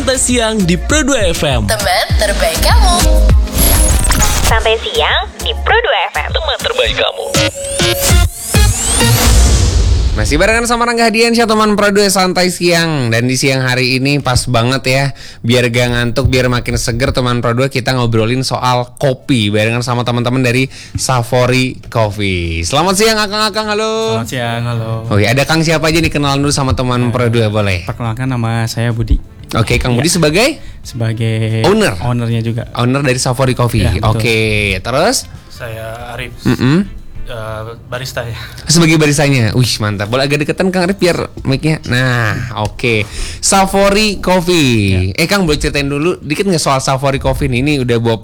Santai Siang di Pro 2 FM. Teman terbaik kamu. Santai Siang di Pro 2 FM. Teman terbaik kamu. Masih barengan sama Rangga Hadiansyah, teman Pro 2 Santai Siang. Dan di siang hari ini pas banget ya, biar gak ngantuk, biar makin seger teman Pro 2, kita ngobrolin soal kopi barengan sama teman-teman dari Savory Coffee. Selamat siang Akang-akang, halo. Selamat siang, halo. Oke, ada Kang siapa aja nih, kenalan dulu sama teman Pro 2 boleh? Perkenalkan, nama saya Budi. Oke, Kang Budi sebagai ownernya juga. Owner dari Savory Coffee. Ya, oke, terus? Saya Arif, barista ya. Sebagai baristanya. Wih, mantap. Boleh agak deketan Kang Arif biar mic-nya. Nah, oke. Savory Coffee. Kang boleh ceritain dulu dikit nggak soal Savory Coffee ini? Udah